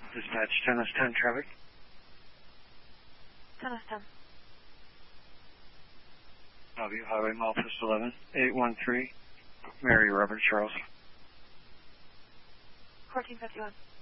Dispatch 10S10 traffic. 10S10. Bellevue Highway, Malthus 11, 813, Mary Robert Charles. 1451.